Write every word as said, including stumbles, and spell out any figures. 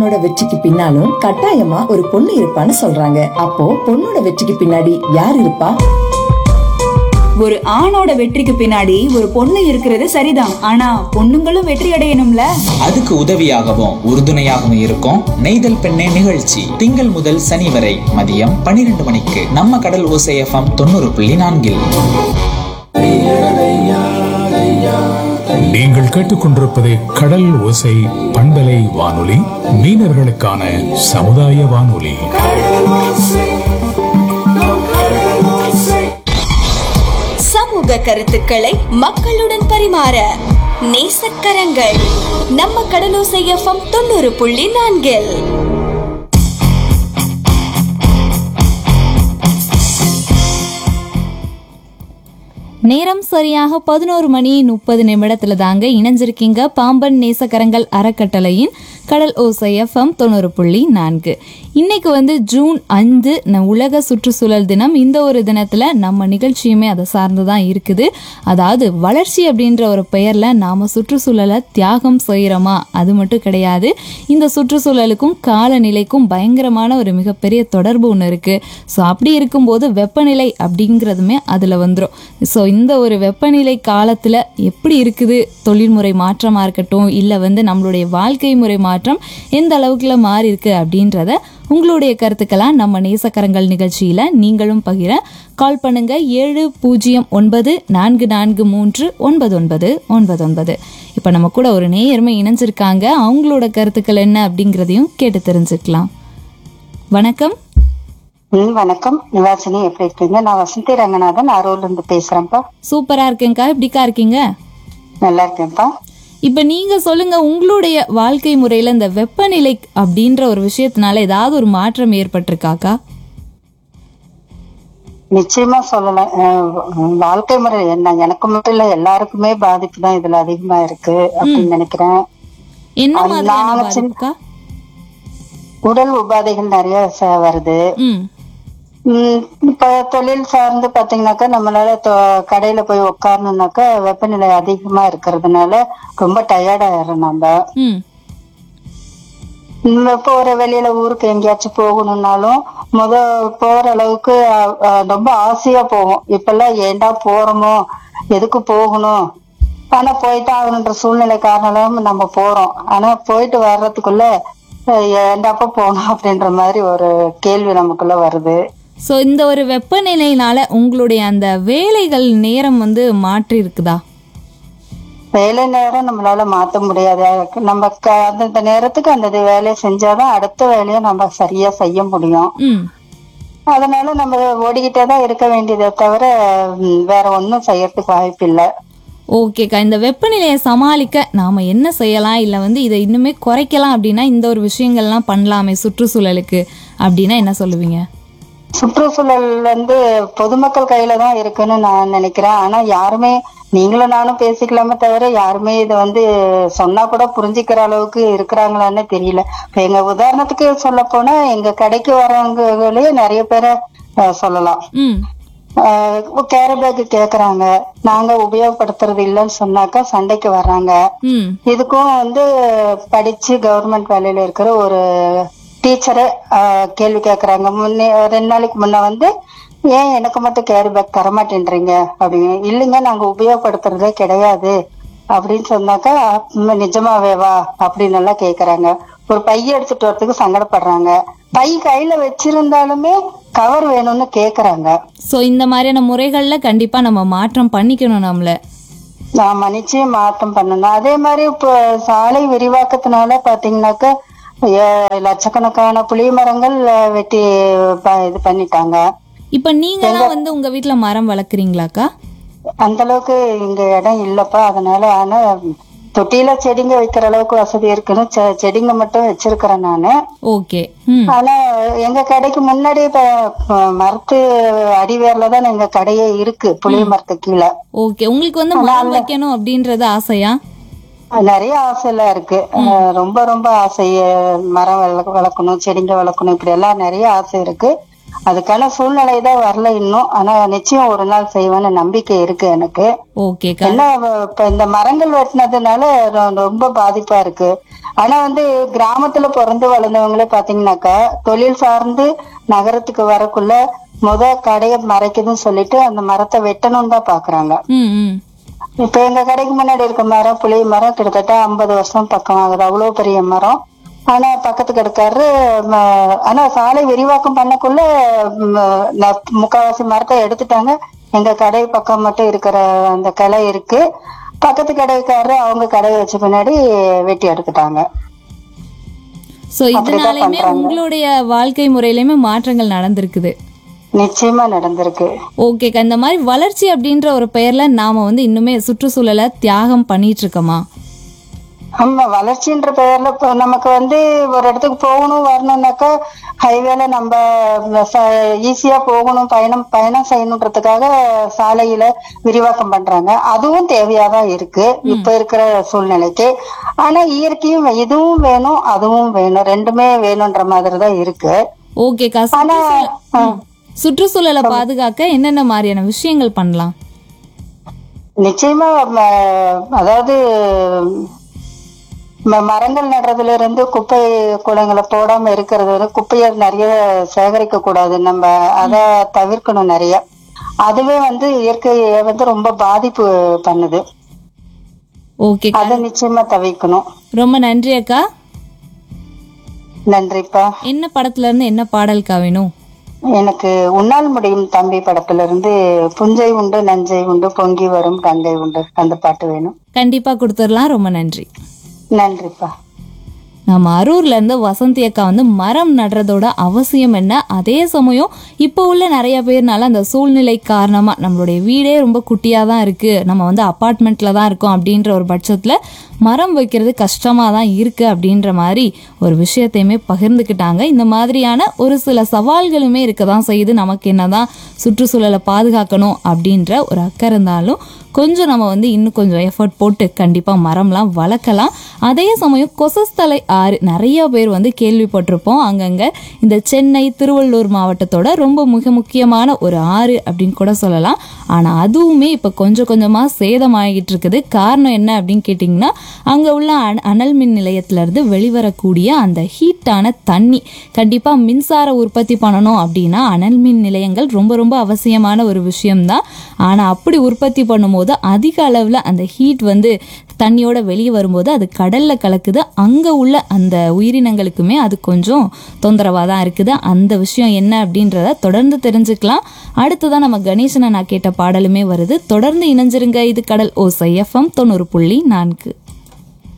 ஆணோட வெற்றிக்கு பின்னாலும் கட்டாயமா ஒரு பொண்ணு இருப்பான்னு சொல்றாங்க. அப்போ பொண்ணோட வெற்றிக்கு பின்னாடி யார் இருப்பா? ஒரு ஆணோட வெற்றிக்கு பின்னாடி ஒரு பொண்ணு இருக்கிறது சரிதான். ஆனா பொண்ணுங்களும் வெற்றி அடையணும்ல. அதுக்கு உதவியாகவும் உறுதுணையாகவும் இருக்கும் நெய்தல் பெண்ணே நிகழ்ச்சி. திங்கள் முதல் சனி வரை மதியம் பன்னிரண்டு மணிக்கு நம்ம கடல் ஓசை எஃப்எம் தொண்ணூறு புள்ளி நான்கில். நீங்கள் கேட்டுக்கொண்டிருப்பது கடல் ஓசை பண்பலை வானொலி, மீனவர்களுக்கான சமுதாய வானொலி. சமூக கருத்துக்களை மக்களுடன் பரிமாற நேசக்கரங்கள் நம்ம கடலோசை எஃப்எம் தொண்ணூறு புள்ளி நான்கில். நேரம் சரியாக பதினோரு மணி முப்பது நிமிடத்துல தாங்க இணைஞ்சிருக்கீங்க பாம்பன் நேசக்கரங்கள் அறக்கட்டளையின் கடல் ஓசை எஃப்எம் தொண்ணூறு புள்ளி நான்கு. இன்னைக்கு வந்து ஜூன் ஐந்து உலக சுற்றுச்சூழல் தினம். இந்த ஒரு தினத்துல நம்ம நிகழ்ச்சியுமே அதை சார்ந்துதான் இருக்குது. அதாவது வளர்ச்சி அப்படின்ற ஒரு பெயர்ல நாம சுற்றுச்சூழலை தியாகம் செய்யறோமா, அது மட்டும் கிடையாது. இந்த சுற்றுச்சூழலுக்கும் காலநிலைக்கும் பயங்கரமான ஒரு மிகப்பெரிய தொடர்பு ஒன்று இருக்கு. ஸோ அப்படி இருக்கும்போது வெப்பநிலை அப்படிங்கிறதுமே அதுல வந்துடும். ஸோ இந்த ஒரு வெப்பநிலை காலத்துல எப்படி இருக்குது தொழில்முறை மாற்றமா இருக்கட்டும், இல்லை வந்து நம்மளுடைய வாழ்க்கை முறை மாற்றம் எந்த அளவுக்குல மாறி இருக்கு அப்படின்றத உங்களுடைய கருத்துக்கெல்லாம் நம்ம நேசக்கரங்கள் நிகழ்ச்சியில நீங்களும் பகிர கால் பண்ணுங்க. ஏழு பூஜ்ஜியம் ஒன்பது நான்கு நான்கு மூன்று ஒன்பது ஒன்பது ஒன்பது ஒன்பது. இப்ப நம்ம கூட ஒரு நேயர்மை இணைஞ்சிருக்காங்க. அவங்களோட கருத்துக்கள் என்ன அப்படிங்கிறதையும் கேட்டு தெரிஞ்சுக்கலாம். வணக்கம். ம் வணக்கம் நிவாசினி, எப்படி இருக்கீங்க? நான் வசந்தி ரங்கநாதன் அரூர்ல இருந்து பேசுறேன்ப்பா. சூப்பரா இருக்கேன்க்கா, எப்படிக்கா இருக்கீங்க? நல்லா இருக்கேன்ப்பா. இப்ப நீங்க சொல்லுங்க, உங்களுடைய வாழ்க்கை முறையில இந்த வெப்பநிலை அப்படின்ற ஒரு விஷயத்தினால ஏதாவது ஒரு மாற்றம் ஏற்பட்டிருக்காக்கா? நிச்சயமா சொல்லலாம். வாழ்க்கை முறை என்ன எனக்கு மட்டும் இல்ல, எல்லாருக்குமே பாதிப்பு தான் இதுல அதிகமா இருக்கு அப்படின்னு நினைக்கிறேன். என்ன மாதிரியான பாதிப்புக்கா? உடல் உபாதைகள் நிறைய வருது. இப்ப தொழில் சார்ந்து பாத்தீங்கன்னாக்கா நம்மளால கடையில போய் உட்காரணும்னாக்கா வெப்பநிலை அதிகமா இருக்கிறதுனால ரொம்ப டயர்ட் ஆயிடும். நம்ம இப்போ ஒரு வெளியில ஊருக்கு எங்கேயாச்சும் போகணும்னாலும் முத போற அளவுக்கு ரொம்ப ஆசையா போவோம். இப்ப எல்லாம் ஏண்டா போறோமோ, எதுக்கு போகணும், ஆனா போயிட்டு ஆகணுன்ற சூழ்நிலை காரணம் நம்ம போறோம். ஆனா போயிட்டு வர்றதுக்குள்ள ஏண்டாப்ப போகணும் அப்படின்ற மாதிரி ஒரு கேள்வி நமக்குள்ள வருது. சோ இந்த ஒரு வெப்பநிலையினால உங்களுடைய அந்த வேலைகள் நேரம் வந்து மாற்றி இருக்குதா? வேலை நேரம் நம்மளால மாத்த முடியாது. நம்ம அந்த நேரத்துக்கு அந்த வேலையை செஞ்சாதான் அடுத்த வேலையை நம்ம சரியா செய்ய முடியும். அதனால நம்ம ஓடிக்கிட்டேதான் இருக்க வேண்டியதை தவிர வேற ஒன்னும் செய்யறதுக்கு வாய்ப்பு இல்லை. ஓகேக்கா, இந்த வெப்பநிலையை சமாளிக்க நாம என்ன செய்யலாம், இல்ல வந்து இதை இன்னுமே குறைக்கலாம் அப்படின்னா இந்த ஒரு விஷயங்கள்லாம் பண்ணலாமே சுற்றுச்சூழலுக்கு அப்படின்னா என்ன சொல்லுவீங்க? சுற்றுச்சூழல் வந்து பொதுமக்கள் கையில தான் இருக்குன்னு நான் நினைக்கிறேன். ஆனா யாருமே, நீங்களும் நானும் பேசிக்கலாமே தவிர யாருமே இதை வந்து சொன்னா கூட புரிஞ்சுக்கிற அளவுக்கு இருக்கிறாங்களான்னு தெரியல. இப்ப எங்க உதாரணத்துக்கு சொல்ல போனா எங்க கடைக்கு வரவங்களே நிறைய பேரை சொல்லலாம். கேரி பேக் கேக்குறாங்க, நாங்க உபயோகப்படுத்துறது இல்லைன்னு சொன்னாக்கா சண்டைக்கு வர்றாங்க. இதுக்கும் வந்து படிச்சு கவர்மெண்ட் வேலையில இருக்கிற ஒரு டீச்சரை கேள்வி கேக்குறாங்க. முன்னே ரெண்டு நாளைக்கு முன்ன வந்து ஏன் எனக்கு மட்டும் கேரி பேக் தரமாட்டேன்றீங்க அப்படின்னு. இல்லைங்க, நாங்க உபயோகப்படுத்துறதே கிடையாது அப்படின்னு சொன்னாக்கா நிஜமாவேவா அப்படின்னு எல்லாம் கேக்குறாங்க. ஒரு பைய எடுத்துட்டு வரதுக்கு சங்கடப்படுறாங்க. பை கையில வச்சிருந்தாலுமே கவர் வேணும்னு கேக்குறாங்க. சோ இந்த மாதிரியான முறைகள்ல கண்டிப்பா நம்ம மாற்றம் பண்ணிக்கணும். நம்மள நாம நிச்சயம் மாற்றம் பண்ணணும். அதே மாதிரி இப்போ சாலை விரிவாக்கத்தினால பாத்தீங்கன்னாக்கா லட்சக்கணக்கான புளிய மரங்கள் வெட்டி இது பண்ணிட்டாங்க. இப்ப நீங்க வந்து உங்க வீட்டுல மரம் வளர்க்குறீங்களாக்கா? அந்த அளவுக்கு இங்க இடம் இல்லப்பா. அதனால ஆனா தொட்டியில செடிங்க வைக்கிற அளவுக்கு வசதி இருக்குன்னு செடிங்க மட்டும் வச்சிருக்கிறேன் நானு. ஓகே. ஆனா எங்க கடைக்கு முன்னாடி மரத்து அடிவேர்ல தான் எங்க கடையே இருக்கு, புளிய மரத்து கீழே. ஓகே, உங்களுக்கு வந்து மரம் வைக்கணும் அப்படின்றது ஆசையா? நிறைய ஆசை எல்லாம் இருக்கு. ரொம்ப ரொம்ப ஆசை. மரம் வளர்க்கணும், செடிங்க வளர்க்கணும், இப்படி எல்லாம் நிறைய ஆசை இருக்கு. அதுக்கான சூழ்நிலை தான் வரல இன்னும். ஆனா நிச்சயம் ஒரு நாள் செய்வேன்னு நம்பிக்கை இருக்கு எனக்கு. ஓகேக்கா. என்ன இப்ப இந்த மரங்கள் வெட்டினதுனால ரொ- ரொம்ப பாதிப்பா இருக்கு. ஆனா வந்து கிராமத்துல பிறந்து வளர்ந்தவங்களே பாத்தீங்கன்னாக்கா தொழில் சார்ந்து நகரத்துக்கு வரக்குள்ள முத கடைய மறைக்குதுன்னு சொல்லிட்டு அந்த மரத்தை வெட்டணும்னு தான் பாக்குறாங்க. ம் ம் இப்ப எங்க கடைக்கு முன்னாடி இருக்க மரம் புளிய மரம் கிட்டத்தட்ட ஐம்பது வருஷம் பக்கம் ஆகுது. அவ்வளவு பெரிய மரம். ஆனா பக்கத்து கடைக்காரரு ம, ஆனா சாலை விரிவாக்கம் பண்ணக்குள்ள ம, ந- முக்காவாசி மரத்தை எடுத்துட்டாங்க. எங்க கடை பக்கம் மட்டும் இருக்கிற அந்த கிளை இருக்கு. பக்கத்து கடைக்காரரு அவங்க கடையை வச்ச பின்னாடி வெட்டி எடுத்துட்டாங்க. சோ இதனாலயுமே பண்றாங்க. உங்களுடைய வாழ்க்கை முறையிலுமே மாற்றங்கள் நடந்திருக்குது. நிச்சயமா நடந்திருக்கு. ஓகேக்கா. இந்த மாதிரி வளர்ச்சி அப்படின்ற ஒரு பெயர்ல நாம வந்து இன்னுமே சுற்றுச்சூழலை தியாகம் பண்ணிட்டு இருக்கோமா? ஆமா, வளர்ச்சின்ற பெயர்ல இப்ப நமக்கு வந்து ஒரு இடத்துக்கு போகணும் வரணும்னாக்கா ஹைவேல நம்ம ஈஸியா போகணும், பயணம் பயணம் செய்யணுன்றதுக்காக சாலையில விரிவாக்கம் பண்றாங்க. அதுவும் தேவையாதான் இருக்கு இப்ப இருக்கிற சூழ்நிலைக்கு. ஆனா இயற்கையும் வே- இதுவும் வேணும் அதுவும் வேணும், ரெண்டுமே வேணும்ன்ற மாதிரிதான் இருக்கு. ஓகேக்கா. ஆனா சுற்றுச்சூழல் ம். சுற்றுச்சூழலை பாதுகாக்க என்னென்ன மாதிரியான விஷயங்கள் பண்ணலாம்? நிச்சயமா ம, அதாவது ம- மரங்கள் நடுறதுல இருந்து குப்பை குளங்களை போடாம இருக்கிறது வந்து குப்பையை நிறைய சேகரிக்க கூடாது. நம்ம அதை தவிர்க்கணும் நிறைய. அதுவே வந்து இயற்கையை வந்து ரொம்ப பாதிப்பு பண்ணுது. ஓகேக்கா. அதை நிச்சயமா தவிர்க்கணும். ரொம்ப நன்றி அக்கா. நன்றிப்பா. என்ன படத்துல இருந்து என்ன பாடல்கா வேணும்? எனக்கு உன்னால் முடியும் தம்பி படத்துல இருந்து புஞ்சை உண்டு நஞ்சை உண்டு பொங்கி வரும் கங்கை உண்டு அந்த பாட்டு வேணும். கண்டிப்பா கொடுத்துடலாம். ரொம்ப நன்றி. நன்றிப்பா. நம்ம அரூர்ல இருந்து வசந்தி அக்கா வந்து மரம் நடுறதோட அவசியம் என்ன, அதே சமயம் இப்போ உள்ள நிறைய பேர்னால அந்த சூழ்நிலை காரணமா நம்மளுடைய வீடே ரொம்ப குட்டியா தான் இருக்கு, நம்ம வந்து அப்பார்ட்மெண்ட்ல தான் இருக்கோம் அப்படின்ற ஒரு பட்சத்துல மரம் வைக்கிறது கஷ்டமா தான் இருக்கு அப்படின்ற மாதிரி ஒரு விஷயத்தையுமே பகிர்ந்துக்கிட்டாங்க. இந்த மாதிரியான ஒரு சில சவால்களுமே இருக்க தான் செய்யுது. நமக்கு என்னதான் சுற்றுச்சூழலை பாதுகாக்கணும் அப்படின்ற ஒரு அக்கறை இருந்தாலும் கொஞ்சம் நம்ம வந்து இன்னும் கொஞ்சம் எஃபர்ட் போட்டு கண்டிப்பாக மரம்லாம் வளர்க்கலாம். அதே சமயம் கொசஸ்தலை ஆறு நிறைய பேர் வந்து கேள்விப்பட்டிருப்போம். அங்கங்கே இந்த சென்னை திருவள்ளூர் மாவட்டத்தோட ரொம்ப மிக முக்கியமான ஒரு ஆறு அப்படின்னு கூட சொல்லலாம். ஆனால் அதுவுமே இப்போ கொஞ்சம் கொஞ்சமாக சேதமாகிட்டு இருக்குது. காரணம் என்ன அப்படின்னு கேட்டிங்கன்னா அங்கே உள்ள அன அனல் மின் நிலையத்திலேருந்து வெளிவரக்கூடிய அந்த ஹீட்டான தண்ணி. கண்டிப்பாக மின்சார உற்பத்தி பண்ணணும் அப்படின்னா அனல் மின் நிலையங்கள் ரொம்ப ரொம்ப அவசியமான ஒரு விஷயம்தான். ஆனால் அப்படி உற்பத்தி பண்ணும்போது அதிக அளவில் அந்த ஹீட் வந்து தண்ணியோட வெளியே வரும்போது அது கடல்ல கலக்குது. அங்கே உள்ள அந்த உயிரினங்களுக்குமே அது கொஞ்சம் தொந்தரவாக தான் இருக்குது. அந்த விஷயம் என்ன அப்படின்றத தொடர்ந்து தெரிஞ்சுக்கலாம். அடுத்ததான் நம்ம கணேசனை நான் கேட்ட பாடலுமே வருது. தொடர்ந்து இணைஞ்சிருங்க. இது கடல் ஓசை எஃப்எம் தொண்ணூறு புள்ளி நான்கு.